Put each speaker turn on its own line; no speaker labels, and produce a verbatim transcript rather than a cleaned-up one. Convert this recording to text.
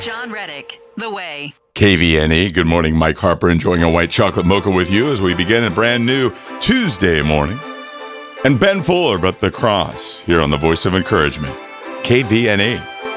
John Reddick, The Way.
K V N E. Good morning, Mike Harper, enjoying a white chocolate mocha with you as we begin a brand new Tuesday morning. And Ben Fuller, but the cross, here on the Voice of Encouragement, K V N E.